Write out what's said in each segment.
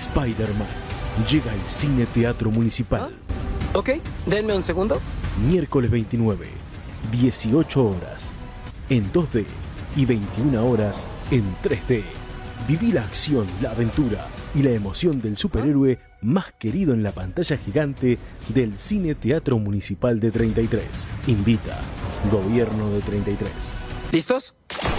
Spider-Man llega al Cine Teatro Municipal. Ok, denme un segundo. Miércoles 29, 18 horas en 2D y 21 horas en 3D. Viví la acción, la aventura y la emoción del superhéroe más querido en la pantalla gigante del Cine Teatro Municipal de 33. Invita Gobierno de 33. ¿Listos?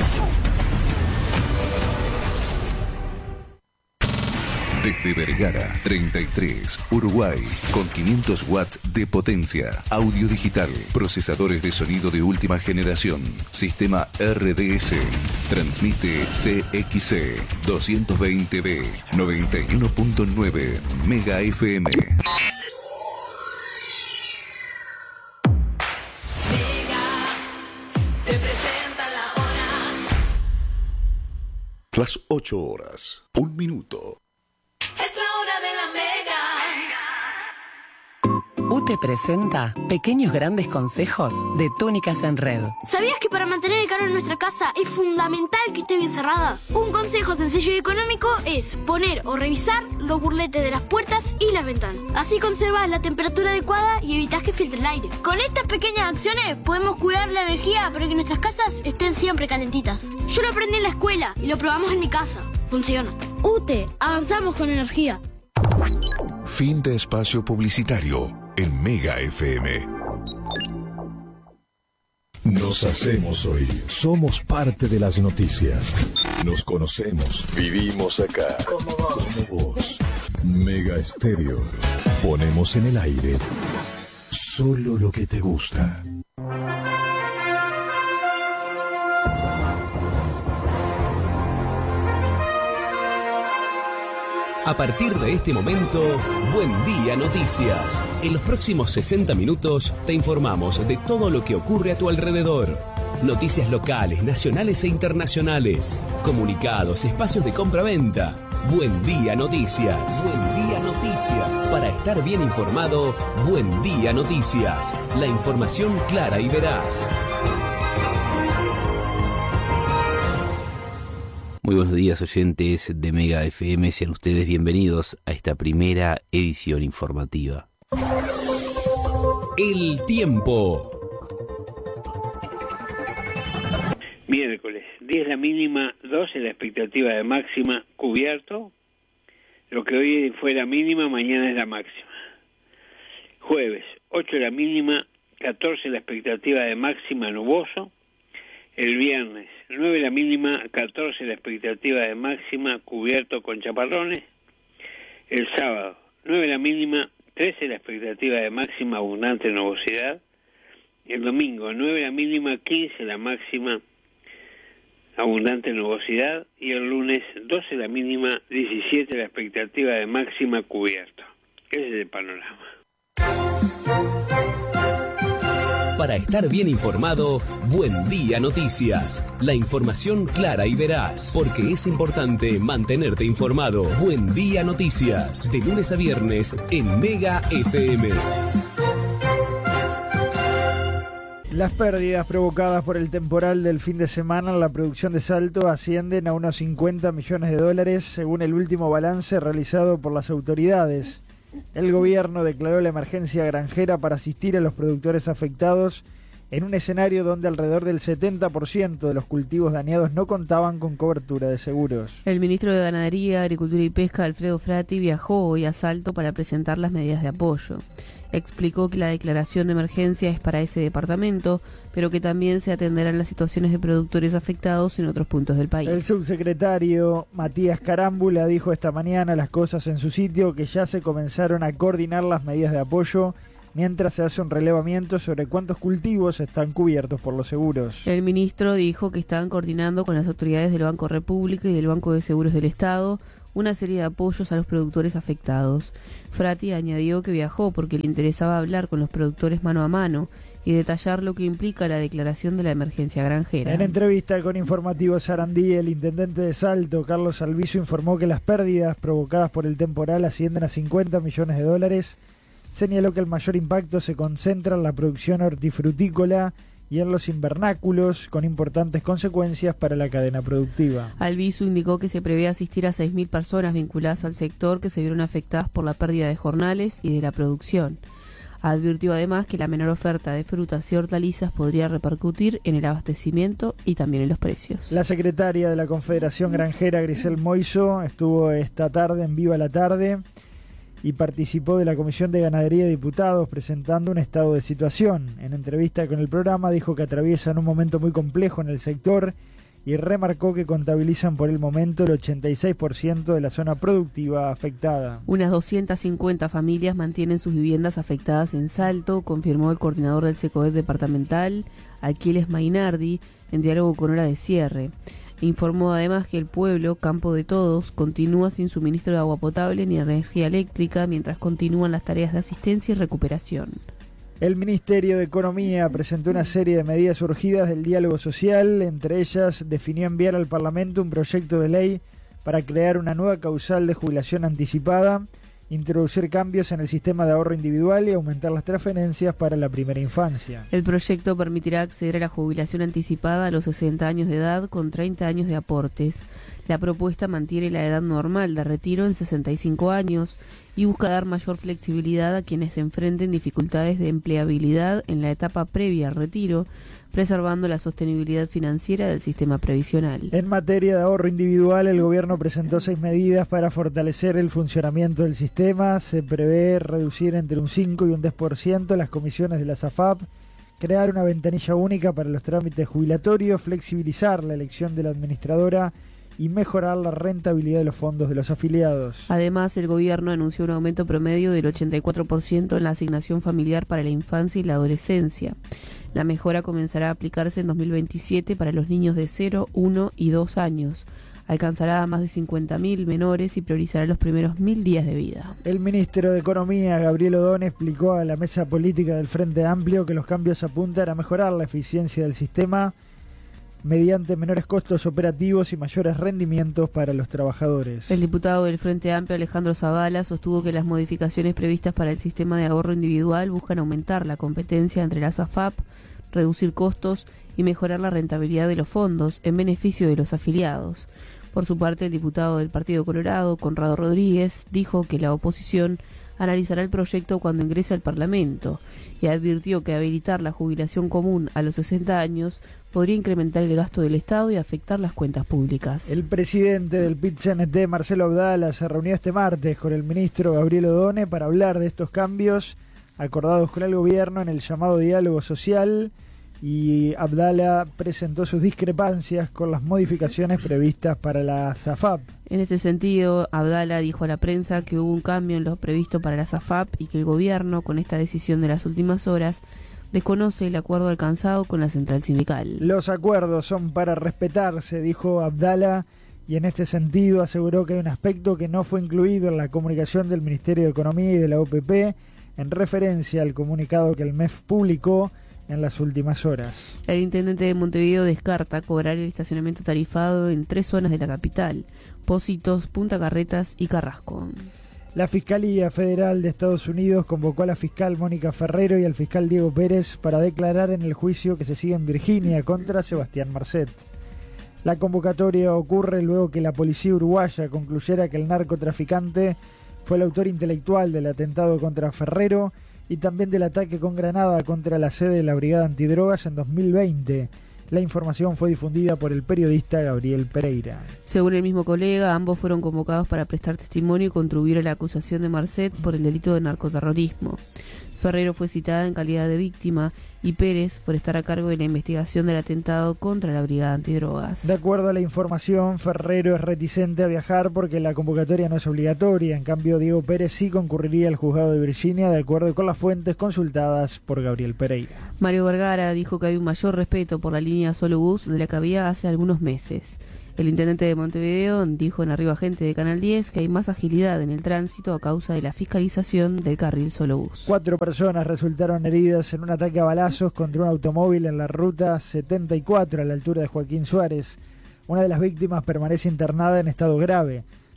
Desde Vergara, 33, Uruguay, con 500 watts de potencia, audio digital, procesadores de sonido de última generación, sistema RDS, transmite CXC 220B, 91.9 Mega FM. Las 8 horas, 1 minuto. Es la hora de la Mega. UTE presenta Pequeños Grandes Consejos de Túnicas en Red. ¿Sabías que para mantener el calor en nuestra casa es fundamental que esté bien cerrada? Un consejo sencillo y económico es poner o revisar los burletes de las puertas y las ventanas. Así conservas la temperatura adecuada y evitas que filtre el aire. Con estas pequeñas acciones podemos cuidar la energía para que nuestras casas estén siempre calentitas. Yo lo aprendí en la escuela y lo probamos en mi casa. Funciona. UTE, avanzamos con energía. Fin de espacio publicitario en Mega FM. Nos hacemos oír. Somos parte de las noticias. Nos conocemos. Vivimos acá. Como vos. Mega Estéreo. Ponemos en el aire solo lo que te gusta. A partir de este momento, Buen Día Noticias. En los próximos 60 minutos te informamos de todo lo que ocurre a tu alrededor. Noticias locales, nacionales e internacionales. Comunicados, espacios de compra-venta. Buen Día Noticias. Buen Día Noticias. Para estar bien informado, Buen Día Noticias. La información clara y veraz. Muy buenos días, oyentes de Mega FM, sean ustedes bienvenidos a esta primera edición informativa. El tiempo. Miércoles, 10 la mínima, 12 la expectativa de máxima, cubierto. Lo que hoy fue la mínima, mañana es la máxima. Jueves, 8 la mínima, 14 la expectativa de máxima, nuboso. El viernes, 9 la mínima, 14 la expectativa de máxima, cubierto con chaparrones. El sábado, 9 la mínima, 13 la expectativa de máxima, abundante nubosidad. El domingo, 9 la mínima, 15 la máxima, abundante nubosidad. Y el lunes, 12 la mínima, 17 la expectativa de máxima, cubierto. Ese es el panorama. Para estar bien informado, Buen Día Noticias. La información clara y veraz, porque es importante mantenerte informado. Buen Día Noticias, de lunes a viernes en Mega FM. Las pérdidas provocadas por el temporal del fin de semana en la producción de Salto ascienden a unos 50 millones de dólares, según el último balance realizado por las autoridades. El gobierno declaró la emergencia granjera para asistir a los productores afectados en un escenario donde alrededor del 70% de los cultivos dañados no contaban con cobertura de seguros. El ministro de Ganadería, Agricultura y Pesca, Alfredo Frati, viajó hoy a Salto para presentar las medidas de apoyo. Explicó que la declaración de emergencia es para ese departamento, pero que también se atenderán las situaciones de productores afectados en otros puntos del país. El subsecretario Matías Carámbula dijo esta mañana las cosas en su sitio, que ya se comenzaron a coordinar las medidas de apoyo mientras se hace un relevamiento sobre cuántos cultivos están cubiertos por los seguros. El ministro dijo que están coordinando con las autoridades del Banco República y del Banco de Seguros del Estado una serie de apoyos a los productores afectados. Frati añadió que viajó porque le interesaba hablar con los productores mano a mano y detallar lo que implica la declaración de la emergencia granjera. En entrevista con Informativo Sarandí, el intendente de Salto, Carlos Alviso, informó que las pérdidas provocadas por el temporal ascienden a 50 millones de dólares. Señaló que el mayor impacto se concentra en la producción hortifrutícola, y en los invernáculos, con importantes consecuencias para la cadena productiva. Albizu indicó que se prevé asistir a 6.000 personas vinculadas al sector que se vieron afectadas por la pérdida de jornales y de la producción. Advirtió además que la menor oferta de frutas y hortalizas podría repercutir en el abastecimiento y también en los precios. La secretaria de la Confederación Granjera, Grisel Moiso, estuvo esta tarde en Viva la Tarde y participó de la Comisión de Ganadería de Diputados presentando un estado de situación. En entrevista con el programa dijo que atraviesan un momento muy complejo en el sector y remarcó que contabilizan por el momento el 86% de la zona productiva afectada. Unas 250 familias mantienen sus viviendas afectadas en Salto, confirmó el coordinador del SECOED departamental, Aquiles Mainardi, en diálogo con Hora de Cierre. Informó además que el pueblo, Campo de Todos, continúa sin suministro de agua potable ni energía eléctrica mientras continúan las tareas de asistencia y recuperación. El Ministerio de Economía presentó una serie de medidas urgidas del diálogo social. Entre ellas, definió enviar al Parlamento un proyecto de ley para crear una nueva causal de jubilación anticipada, introducir cambios en el sistema de ahorro individual y aumentar las transferencias para la primera infancia. El proyecto permitirá acceder a la jubilación anticipada a los 60 años de edad con 30 años de aportes. La propuesta mantiene la edad normal de retiro en 65 años y busca dar mayor flexibilidad a quienes enfrenten dificultades de empleabilidad en la etapa previa al retiro, preservando la sostenibilidad financiera del sistema previsional. En materia de ahorro individual, el gobierno presentó 6 medidas para fortalecer el funcionamiento del sistema. Se prevé reducir entre un 5 y un 10% las comisiones de las AFAP, crear una ventanilla única para los trámites jubilatorios, flexibilizar la elección de la administradora y mejorar la rentabilidad de los fondos de los afiliados. Además, el gobierno anunció un aumento promedio del 84% en la asignación familiar para la infancia y la adolescencia. La mejora comenzará a aplicarse en 2027 para los niños de 0, 1 y 2 años. Alcanzará a más de 50.000 menores y priorizará los primeros 1.000 días de vida. El ministro de Economía, Gabriel Odón, explicó a la mesa política del Frente Amplio que los cambios apuntan a mejorar la eficiencia del sistema mediante menores costos operativos y mayores rendimientos para los trabajadores. El diputado del Frente Amplio, Alejandro Zavala, sostuvo que las modificaciones previstas para el sistema de ahorro individual buscan aumentar la competencia entre las AFAP, reducir costos y mejorar la rentabilidad de los fondos en beneficio de los afiliados. Por su parte, el diputado del Partido Colorado, Conrado Rodríguez, dijo que la oposición analizará el proyecto cuando ingrese al Parlamento y advirtió que habilitar la jubilación común a los 60 años podría incrementar el gasto del Estado y afectar las cuentas públicas. El presidente del PIT-CNT, Marcelo Abdala, se reunió este martes con el ministro Gabriel Odone para hablar de estos cambios acordados con el gobierno en el llamado diálogo social, y Abdala presentó sus discrepancias con las modificaciones previstas para la AFAP. En este sentido, Abdala dijo a la prensa que hubo un cambio en lo previsto para la AFAP y que el gobierno, con esta decisión de las últimas horas, desconoce el acuerdo alcanzado con la central sindical. Los acuerdos son para respetarse, dijo Abdala, y en este sentido aseguró que hay un aspecto que no fue incluido en la comunicación del Ministerio de Economía y de la OPP en referencia al comunicado que el MEF publicó en las últimas horas. El intendente de Montevideo descarta cobrar el estacionamiento tarifado en 3 zonas de la capital: Pocitos, Punta Carretas y Carrasco. La Fiscalía Federal de Estados Unidos convocó a la fiscal Mónica Ferrero y al fiscal Diego Pérez para declarar en el juicio que se sigue en Virginia contra Sebastián Marcet. La convocatoria ocurre luego que la policía uruguaya concluyera que el narcotraficante fue el autor intelectual del atentado contra Ferrero y también del ataque con granada contra la sede de la Brigada Antidrogas en 2020. La información fue difundida por el periodista Gabriel Pereira. Según el mismo colega, ambos fueron convocados para prestar testimonio y contribuir a la acusación de Marcet por el delito de narcoterrorismo. Ferrero fue citada en calidad de víctima y Pérez por estar a cargo de la investigación del atentado contra la Brigada Antidrogas. De acuerdo a la información, Ferrero es reticente a viajar porque la convocatoria no es obligatoria. En cambio, Diego Pérez sí concurriría al juzgado de Virginia, de acuerdo con las fuentes consultadas por Gabriel Pereira. Mario Vergara dijo que hay un mayor respeto por la línea Solo Bus de la que había hace algunos meses. El intendente de Montevideo dijo en Arriba Gente de Canal 10 que hay más agilidad en el tránsito a causa de la fiscalización del carril Solo Bus. 4 personas resultaron heridas en un ataque a balazos contra un automóvil en la ruta 74 a la altura de Joaquín Suárez. Una de las víctimas permanece internada en estado grave.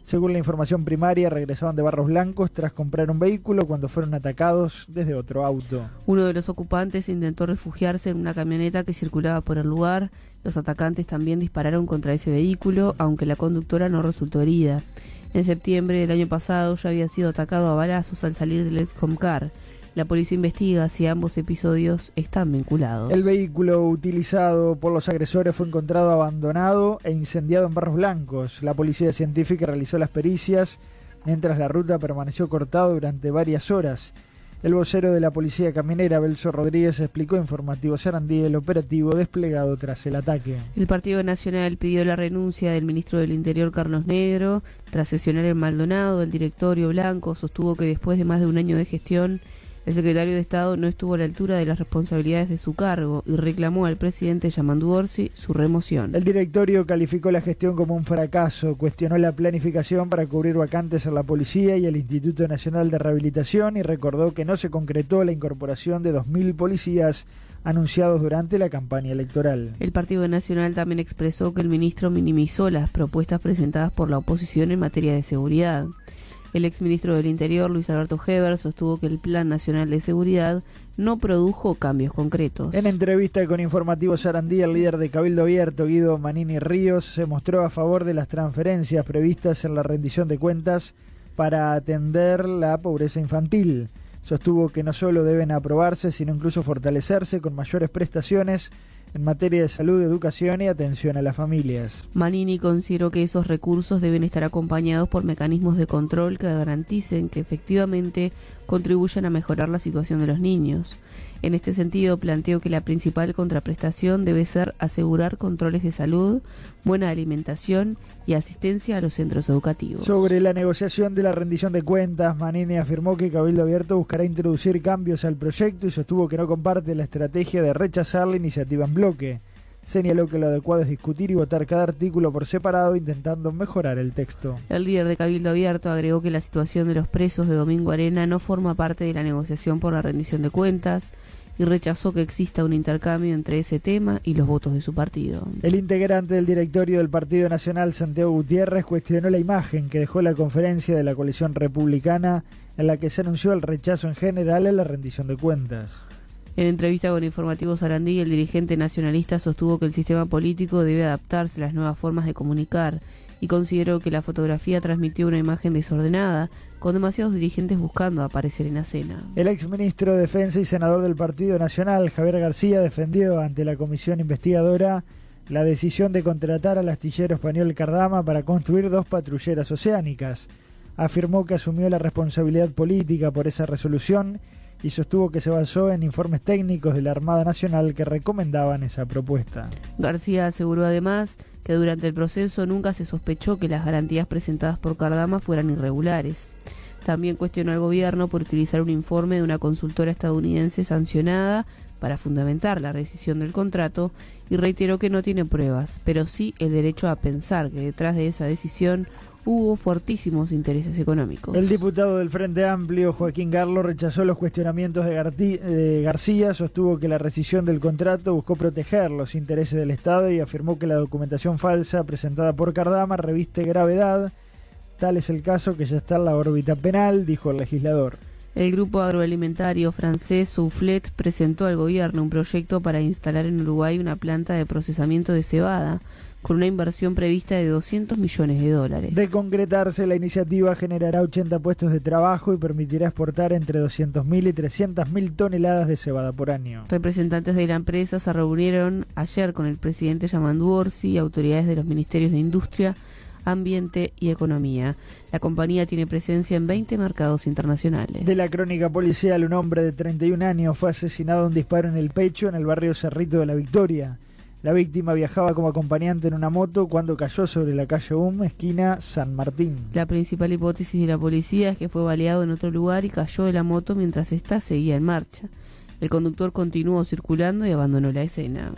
Según la información primaria, regresaban de Barros Blancos tras comprar un vehículo cuando fueron atacados desde otro auto. Uno de los ocupantes intentó refugiarse en una camioneta que circulaba por el lugar. Los atacantes también dispararon contra ese vehículo, aunque la conductora no resultó herida. En septiembre del año pasado ya había sido atacado a balazos al salir del Excomcar. La policía investiga si ambos episodios están vinculados. El vehículo utilizado por los agresores fue encontrado abandonado e incendiado en Barros Blancos. La policía científica realizó las pericias, mientras la ruta permaneció cortada durante varias horas. El vocero de la policía caminera, Belso Rodríguez, explicó a Informativo Sarandí el operativo desplegado tras el ataque. El Partido Nacional pidió la renuncia del ministro del Interior, Carlos Negro. Tras sesionar en Maldonado, el directorio blanco sostuvo que después de más de un año de gestión, el secretario de Estado no estuvo a la altura de las responsabilidades de su cargo y reclamó al presidente Yamandu Orsi su remoción. El directorio calificó la gestión como un fracaso, cuestionó la planificación para cubrir vacantes en la policía y el Instituto Nacional de Rehabilitación y recordó que no se concretó la incorporación de 2.000 policías anunciados durante la campaña electoral. El Partido Nacional también expresó que el ministro minimizó las propuestas presentadas por la oposición en materia de seguridad. El exministro del Interior, Luis Alberto Heber, sostuvo que el Plan Nacional de Seguridad no produjo cambios concretos. En entrevista con Informativo Sarandí, el líder de Cabildo Abierto, Guido Manini Ríos, se mostró a favor de las transferencias previstas en la rendición de cuentas para atender la pobreza infantil. Sostuvo que no solo deben aprobarse, sino incluso fortalecerse con mayores prestaciones en materia de salud, educación y atención a las familias. Manini consideró que esos recursos deben estar acompañados por mecanismos de control que garanticen que efectivamente contribuyan a mejorar la situación de los niños. En este sentido, planteó que la principal contraprestación debe ser asegurar controles de salud, buena alimentación y asistencia a los centros educativos. Sobre la negociación de la rendición de cuentas, Manini afirmó que Cabildo Abierto buscará introducir cambios al proyecto y sostuvo que no comparte la estrategia de rechazar la iniciativa en bloque. Señaló que lo adecuado es discutir y votar cada artículo por separado, intentando mejorar el texto. El líder de Cabildo Abierto agregó que la situación de los presos de Domingo Arena no forma parte de la negociación por la rendición de cuentas y rechazó que exista un intercambio entre ese tema y los votos de su partido. El integrante del directorio del Partido Nacional, Santiago Gutiérrez, cuestionó la imagen que dejó la conferencia de la coalición republicana en la que se anunció el rechazo en general a la rendición de cuentas. En entrevista con Informativo Sarandí, el dirigente nacionalista sostuvo que el sistema político debe adaptarse a las nuevas formas de comunicar y consideró que la fotografía transmitió una imagen desordenada, con demasiados dirigentes buscando aparecer en la escena. El exministro de Defensa y senador del Partido Nacional, Javier García, defendió ante la comisión investigadora la decisión de contratar al astillero español Cardama para construir 2 patrulleras oceánicas. Afirmó que asumió la responsabilidad política por esa resolución y sostuvo que se basó en informes técnicos de la Armada Nacional que recomendaban esa propuesta. García aseguró además que durante el proceso nunca se sospechó que las garantías presentadas por Cardama fueran irregulares. También cuestionó al gobierno por utilizar un informe de una consultora estadounidense sancionada para fundamentar la rescisión del contrato y reiteró que no tiene pruebas, pero sí el derecho a pensar que detrás de esa decisión hubo fuertísimos intereses económicos. El diputado del Frente Amplio, Joaquín Garlo, rechazó los cuestionamientos de García, sostuvo que la rescisión del contrato buscó proteger los intereses del Estado y afirmó que la documentación falsa presentada por Cardama reviste gravedad. Tal es el caso que ya está en la órbita penal, dijo el legislador. El grupo agroalimentario francés Soufflet presentó al gobierno un proyecto para instalar en Uruguay una planta de procesamiento de cebada, con una inversión prevista de $200 millones. De concretarse, la iniciativa generará 80 puestos de trabajo y permitirá exportar entre 200.000 y 300.000 toneladas de cebada por año. Representantes de la empresa se reunieron ayer con el presidente Yamandu Orsi y autoridades de los ministerios de Industria, Ambiente y Economía. La compañía tiene presencia en 20 mercados internacionales. De la crónica policial, un hombre de 31 años fue asesinado de un disparo en el pecho en el barrio Cerrito de la Victoria. La víctima viajaba como acompañante en una moto cuando cayó sobre la calle esquina San Martín. La principal hipótesis de la policía es que fue baleado en otro lugar y cayó de la moto mientras ésta seguía en marcha. El conductor continuó circulando y abandonó la escena.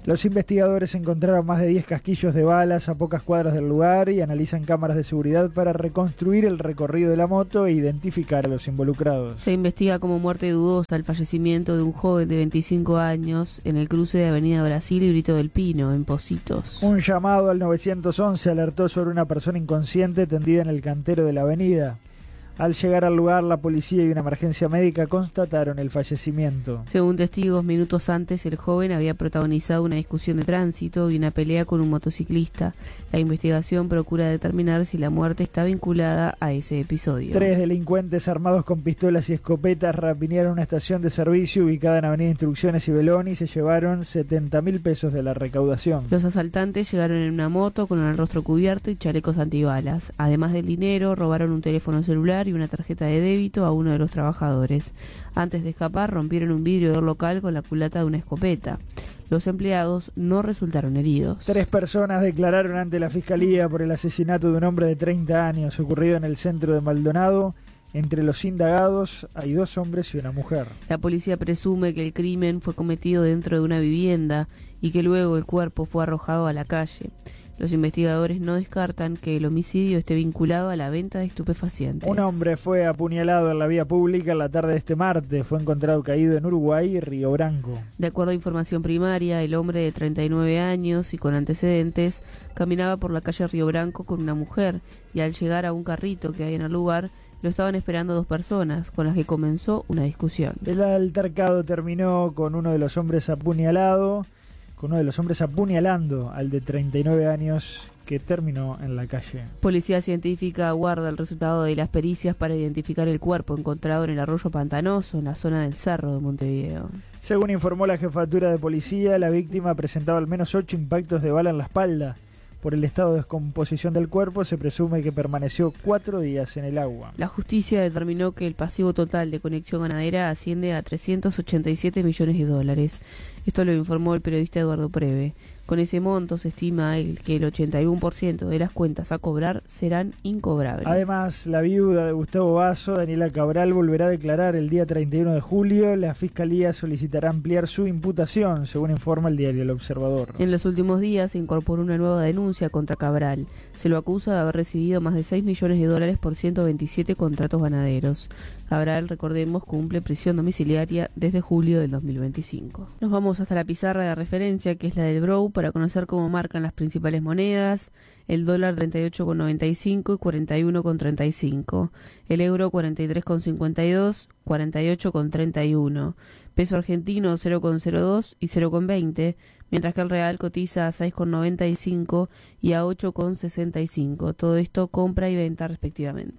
Los investigadores encontraron más de 10 casquillos de balas a pocas cuadras del lugar y analizan cámaras de seguridad para reconstruir el recorrido de la moto e identificar a los involucrados. Se investiga como muerte dudosa el fallecimiento de un joven de 25 años en el cruce de Avenida Brasil y Brito del Pino, en Pocitos. Un llamado al 911 alertó sobre una persona inconsciente tendida en el cantero de la avenida. Al llegar al lugar, la policía y una emergencia médica constataron el fallecimiento. Según testigos, minutos antes el joven había protagonizado una discusión de tránsito y una pelea con un motociclista. La investigación procura determinar si la muerte está vinculada a ese episodio. 3 delincuentes armados con pistolas y escopetas rapiñaron una estación de servicio ubicada en Avenida Instrucciones y Belón y se llevaron 70.000 pesos de la recaudación. Los asaltantes llegaron en una moto con el rostro cubierto y chalecos antibalas. Además del dinero, robaron un teléfono celular y una tarjeta de débito a uno de los trabajadores. Antes de escapar, rompieron un vidrio del local con la culata de una escopeta. Los empleados no resultaron heridos. 3 personas declararon ante la Fiscalía por el asesinato de un hombre de 30 años ocurrido en el centro de Maldonado. Entre los indagados hay 2 hombres y una mujer. La policía presume que el crimen fue cometido dentro de una vivienda y que luego el cuerpo fue arrojado a la calle. Los investigadores no descartan que el homicidio esté vinculado a la venta de estupefacientes. Un hombre fue apuñalado en la vía pública en la tarde de este martes. Fue encontrado caído en Uruguay y Río Branco. De acuerdo a información primaria, el hombre de 39 años y con antecedentes caminaba por la calle Río Branco con una mujer y al llegar a un carrito que hay en el lugar, lo estaban esperando 2 personas, con las que comenzó una discusión. El altercado terminó con uno de los hombres apuñalando al de 39 años que terminó en la calle. Policía científica aguarda el resultado de las pericias para identificar el cuerpo encontrado en el arroyo Pantanoso, en la zona del Cerro de Montevideo. Según informó la jefatura de policía, la víctima presentaba al menos 8 impactos de bala en la espalda. Por el estado de descomposición del cuerpo, se presume que permaneció 4 días en el agua. La justicia determinó que el pasivo total de Conexión Ganadera asciende a $387 millones. Esto lo informó el periodista Eduardo Preve. Con ese monto se estima que el 81% de las cuentas a cobrar serán incobrables. Además, la viuda de Gustavo Basso, Daniela Cabral, volverá a declarar el día 31 de julio. La Fiscalía solicitará ampliar su imputación, según informa el diario El Observador. En los últimos días se incorporó una nueva denuncia contra Cabral. Se lo acusa de haber recibido más de $6 millones por 127 contratos ganaderos. Cabral, recordemos, cumple prisión domiciliaria desde julio del 2025. Nos vamos hasta la pizarra de referencia, que es la del Brou, para conocer cómo marcan las principales monedas. El dólar 38,95 y 41,35. El euro 43,52, 48,31. Peso argentino 0,02 y 0,20, mientras que el real cotiza a 6,95 y a 8,65. Todo esto compra y venta respectivamente.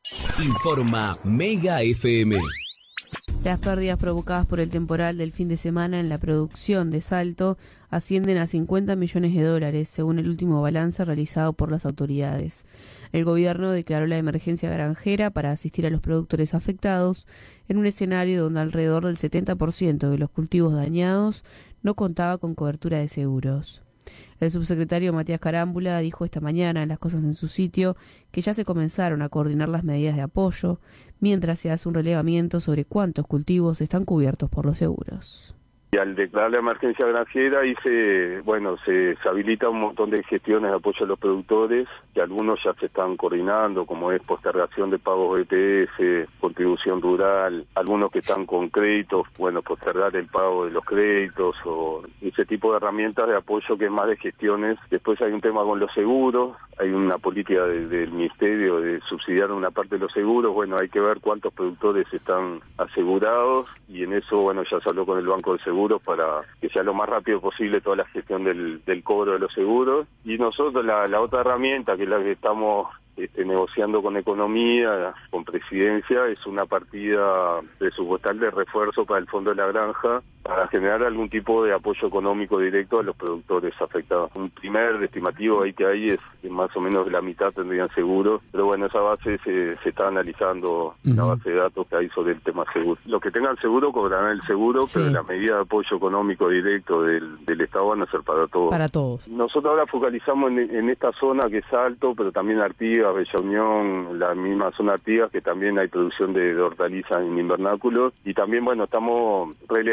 Informa Mega FM. Las pérdidas provocadas por el temporal del fin de semana en la producción de Salto ascienden a $50 millones, según el último balance realizado por las autoridades. El gobierno declaró la emergencia granjera para asistir a los productores afectados en un escenario donde alrededor del 70% de los cultivos dañados no contaba con cobertura de seguros. El subsecretario Matías Carámbula dijo esta mañana en Las Cosas en su Sitio que ya se comenzaron a coordinar las medidas de apoyo, mientras se hace un relevamiento sobre cuántos cultivos están cubiertos por los seguros. Y al declarar la emergencia granjera se habilita un montón de gestiones de apoyo a los productores, que algunos ya se están coordinando, como es postergación de pagos EPF, contribución rural, algunos que están con créditos, postergar el pago de los créditos, o ese tipo de herramientas de apoyo que es más de gestiones. Después hay un tema con los seguros, hay una política del Ministerio de subsidiar una parte de los seguros. Hay que ver cuántos productores están asegurados, y en eso ya se habló con el Banco de Seguros para que sea lo más rápido posible toda la gestión del cobro de los seguros. Y nosotros la otra herramienta, que es la que estamos negociando con Economía, con Presidencia, es una partida presupuestal de refuerzo para el Fondo de la Granja, para generar algún tipo de apoyo económico directo a los productores afectados. Un primer estimativo ahí que hay es que más o menos la mitad tendrían seguros, pero esa base se está analizando, la base de datos que hay sobre el tema seguro. Los que tengan seguro cobrarán el seguro, sí, pero la medida de apoyo económico directo del Estado van a ser para todos. Para todos. Nosotros ahora focalizamos en esta zona que es Salto, pero también Artigas, Bella Unión, la misma zona Artigas, que también hay producción de hortalizas en invernáculos, y también estamos relevando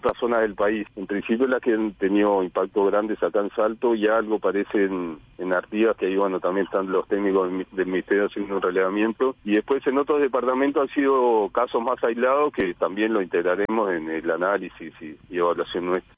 otras zonas del país. En principio las que han tenido impactos grandes acá en Salto, y algo parece en Artigas, que ahí bueno, también están los técnicos del Ministerio haciendo un relevamiento, y después en otros departamentos han sido casos más aislados que también lo integraremos en el análisis y evaluación nuestra.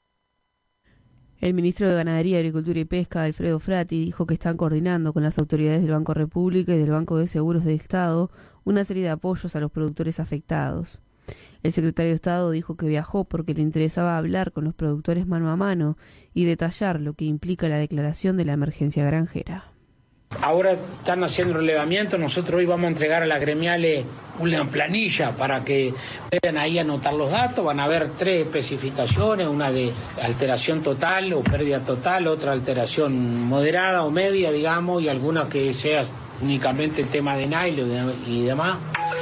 El ministro de Ganadería, Agricultura y Pesca, Alfredo Frati, dijo que están coordinando con las autoridades del Banco República y del Banco de Seguros del Estado una serie de apoyos a los productores afectados. El secretario de Estado dijo que viajó porque le interesaba hablar con los productores mano a mano y detallar lo que implica la declaración de la emergencia granjera. Ahora están haciendo relevamiento, nosotros hoy vamos a entregar a las gremiales una planilla para que puedan ahí anotar los datos. Van a haber 3 especificaciones, una de alteración total o pérdida total, otra alteración moderada o media, digamos, y alguna que sea únicamente tema de nylon y demás.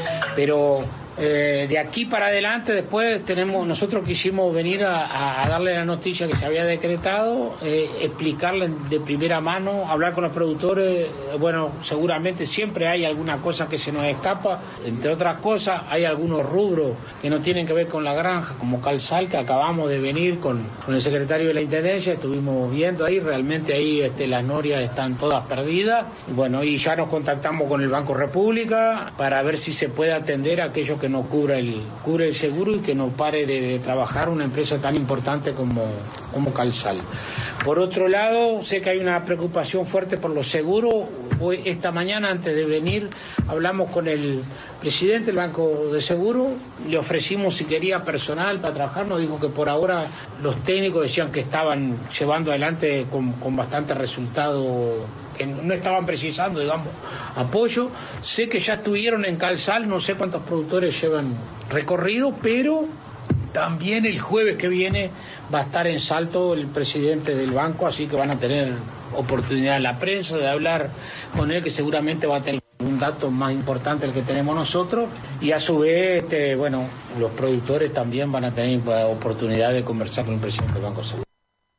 Pero de aquí para adelante, después nosotros quisimos venir a darle la noticia que se había decretado, explicarle de primera mano, hablar con los productores. Bueno, seguramente siempre hay alguna cosa que se nos escapa, entre otras cosas hay algunos rubros que no tienen que ver con la granja, como calzal, que acabamos de venir con el secretario de la Intendencia, estuvimos viendo ahí, realmente ahí las norias están todas perdidas, bueno, y ya nos contactamos con el Banco República para ver si se puede atender a aquellos que no cubre el seguro y que no pare de trabajar una empresa tan importante como Calzal. Por otro lado, sé que hay una preocupación fuerte por los seguros. Hoy, esta mañana, antes de venir, hablamos con el presidente del Banco de Seguro, le ofrecimos si quería personal para trabajar, nos dijo que por ahora los técnicos decían que estaban llevando adelante con bastante resultado, que no estaban precisando, digamos, apoyo. Sé que ya estuvieron en Calzal, no sé cuántos productores llevan recorrido, pero también el jueves que viene va a estar en Salto el presidente del banco, así que van a tener oportunidad en la prensa de hablar con él, que seguramente va a tener un dato más importante el que tenemos nosotros, y a su vez, bueno, los productores también van a tener oportunidad de conversar con el presidente del Banco Seguro.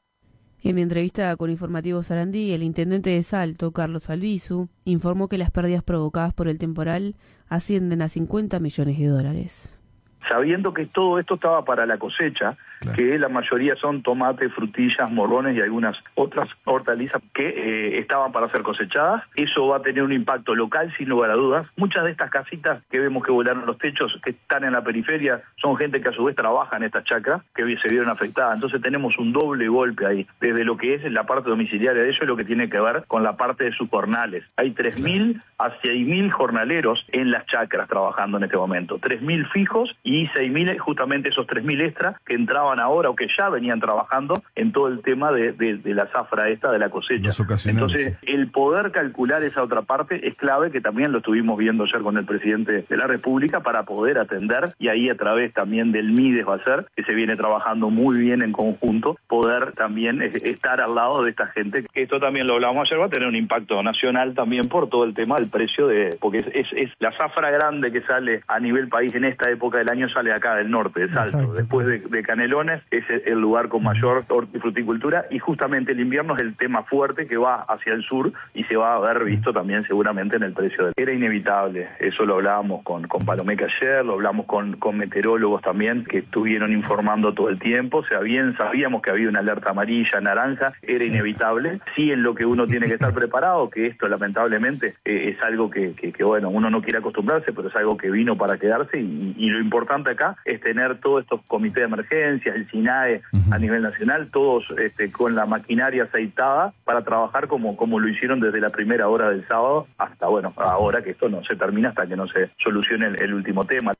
En entrevista con Informativo Sarandí, el intendente de Salto, Carlos Albizu, informó que las pérdidas provocadas por el temporal ascienden a $50 millones. Sabiendo que todo esto estaba para la cosecha, claro, que la mayoría son tomates, frutillas, morrones y algunas otras hortalizas que estaban para ser cosechadas. Eso va a tener un impacto local, sin lugar a dudas. Muchas de estas casitas que vemos que volaron los techos, que están en la periferia, son gente que a su vez trabaja en estas chacras, que se vieron afectadas. Entonces tenemos un doble golpe ahí, desde lo que es la parte domiciliaria de ellos y lo que tiene que ver con la parte de sus jornales. Hay 3.000 a 6.000 jornaleros en las chacras trabajando en este momento. 3.000 fijos y 6.000, justamente esos 3.000 extras que entraban ahora o que ya venían trabajando en todo el tema de la zafra esta de la cosecha. Entonces, el poder calcular esa otra parte es clave, que también lo estuvimos viendo ayer con el presidente de la República, para poder atender, y ahí a través también del MIDES va a ser, que se viene trabajando muy bien en conjunto, poder también estar al lado de esta gente. Esto también lo hablamos ayer, va a tener un impacto nacional también por todo el tema del precio porque es la zafra grande que sale a nivel país en esta época del año, sale acá del norte, de Salto. Exacto. Después de Canelones es el lugar con mayor hortifruticultura, y justamente el invierno es el tema fuerte que va hacia el sur y se va a ver visto también seguramente en el precio. Era inevitable, eso lo hablábamos con Palomeca ayer, lo hablamos con meteorólogos también que estuvieron informando todo el tiempo. O sea, bien sabíamos que había una alerta amarilla, naranja, era inevitable. Sí, en lo que uno tiene que estar preparado, que esto lamentablemente es algo que bueno, uno no quiere acostumbrarse, pero es algo que vino para quedarse, y lo importante acá es tener todos estos comités de emergencia, el SINAE a nivel nacional, todos con la maquinaria aceitada para trabajar como lo hicieron desde la primera hora del sábado hasta, bueno, ahora, que esto no se termina hasta que no se solucione el último tema.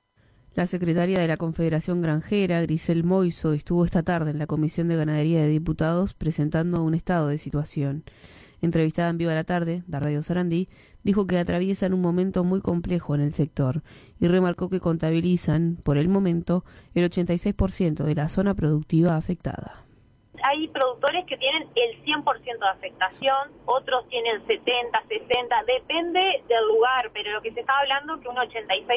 La secretaria de la Confederación Granjera, Grisel Moiso, estuvo esta tarde en la Comisión de Ganadería de Diputados presentando un estado de situación. Entrevistada en Viva la Tarde, de Radio Sarandí, dijo que atraviesan un momento muy complejo en el sector y remarcó que contabilizan, por el momento, el 86% de la zona productiva afectada. Hay productores que tienen el 100% de afectación, otros tienen 70, 60, depende del lugar, pero lo que se está hablando es que un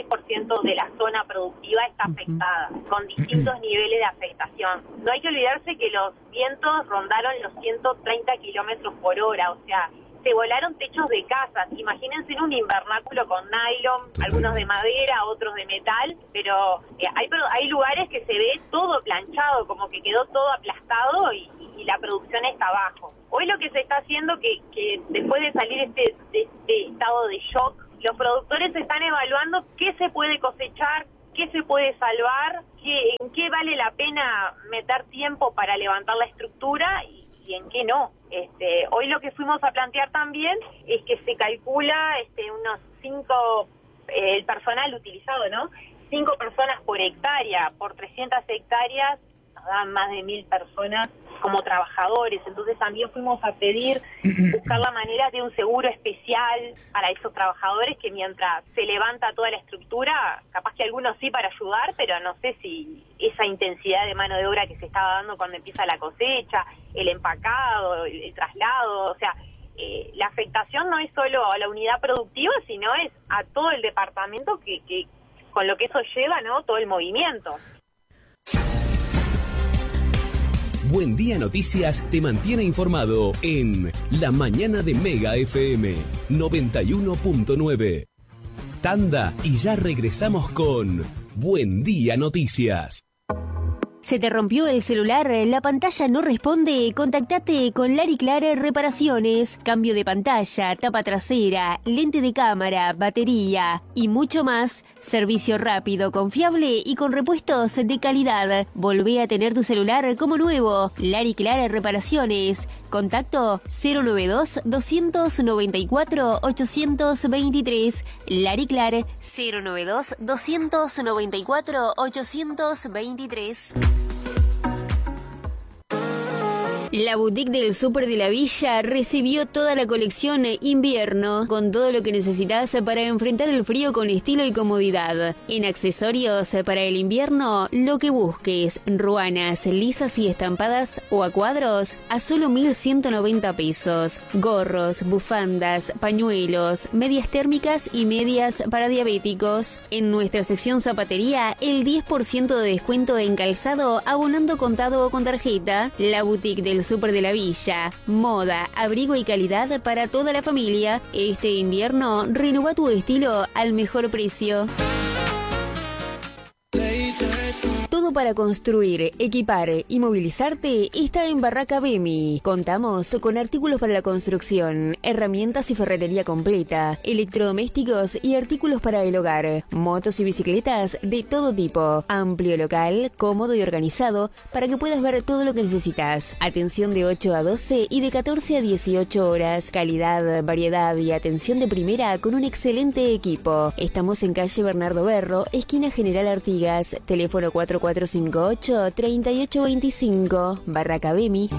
86% de la zona productiva está afectada, con distintos niveles de afectación. No hay que olvidarse que los vientos rondaron los 130 kilómetros por hora, o sea, se volaron techos de casas. Imagínense en un invernáculo con nylon, algunos de madera, otros de metal, pero hay lugares que se ve todo planchado, como que quedó todo aplastado y la producción está abajo. Hoy lo que se está haciendo, que después de salir de este estado de shock, los productores están evaluando qué se puede cosechar, qué se puede salvar, en qué vale la pena meter tiempo para levantar la estructura y en qué no. Hoy lo que fuimos a plantear también es que se calcula unos 5, el personal utilizado, ¿no? 5 personas por hectárea, por 300 hectáreas, nos dan más de 1.000 personas como trabajadores. Entonces también fuimos a pedir, buscar la manera de un seguro especial para esos trabajadores que mientras se levanta toda la estructura, capaz que algunos sí para ayudar, pero no sé si esa intensidad de mano de obra que se estaba dando cuando empieza la cosecha, el empacado, el traslado, o sea, la afectación no es solo a la unidad productiva, sino es a todo el departamento que con lo que eso lleva, ¿no? Todo el movimiento. Buen Día Noticias te mantiene informado en La Mañana de Mega FM 91.9. Tanda y ya regresamos con Buen Día Noticias. ¿Se te rompió el celular? ¿La pantalla no responde? Contactate con Lari Clar Reparaciones. Cambio de pantalla, tapa trasera, lente de cámara, batería y mucho más. Servicio rápido, confiable y con repuestos de calidad. Volvé a tener tu celular como nuevo. Lari Clar Reparaciones. Contacto 092-294-823. Lari Clar 092-294-823. La boutique del Súper de la Villa recibió toda la colección invierno con todo lo que necesitas para enfrentar el frío con estilo y comodidad. En accesorios para el invierno, lo que busques, ruanas, lisas y estampadas o a cuadros a solo 1.190 pesos. Gorros, bufandas, pañuelos, medias térmicas y medias para diabéticos. En nuestra sección zapatería, el 10% de descuento en calzado abonando contado o con tarjeta. La boutique del Súper de la Villa. Moda, abrigo y calidad para toda la familia. Este invierno, renueva tu estilo al mejor precio. Todo para construir, equipar y movilizarte está en Barraca Bemi. Contamos con artículos para la construcción, herramientas y ferretería completa, electrodomésticos y artículos para el hogar, motos y bicicletas de todo tipo. Amplio local, cómodo y organizado para que puedas ver todo lo que necesitas. Atención de 8 a 12 y de 14 a 18 horas. Calidad, variedad y atención de primera con un excelente equipo. Estamos en calle Bernardo Berro, esquina General Artigas, teléfono 4458-3825, Barraca Bemi.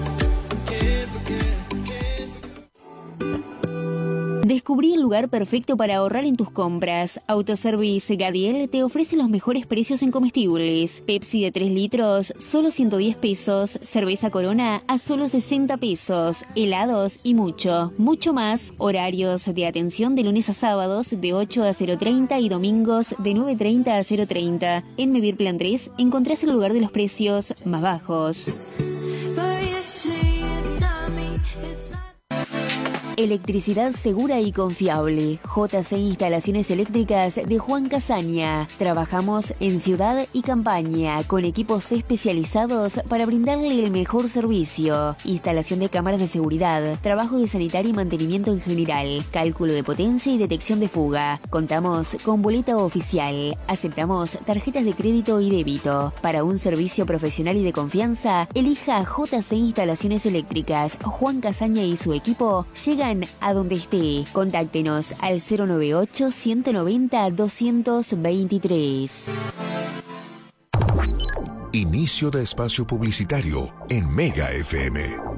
Descubrí el lugar perfecto para ahorrar en tus compras. Autoservice Gadiel te ofrece los mejores precios en comestibles. Pepsi de 3 litros, solo 110 pesos. Cerveza Corona a solo 60 pesos. Helados y mucho, mucho más. Horarios de atención de lunes a sábados de 8 a 0:30 y domingos de 9:30 a 0:30. En Mevir Plan 3 encontrás el lugar de los precios más bajos. Electricidad segura y confiable. JC Instalaciones Eléctricas de Juan Casaña. Trabajamos en ciudad y campaña con equipos especializados para brindarle el mejor servicio. Instalación de cámaras de seguridad, trabajo de sanitario y mantenimiento en general, cálculo de potencia y detección de fuga. Contamos con boleta oficial. Aceptamos tarjetas de crédito y débito. Para un servicio profesional y de confianza, elija JC Instalaciones Eléctricas. Juan Casaña y su equipo llegan a donde esté. Contáctenos al 098-190-223. Inicio de espacio publicitario en Mega FM.